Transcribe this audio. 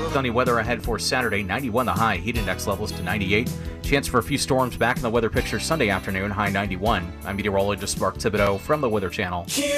Sunny weather ahead for Saturday, 91 the high, heat index levels to 98. Chance for a few storms back in the weather picture Sunday afternoon, high 91. I'm meteorologist Mark Thibodeau from the Weather Channel.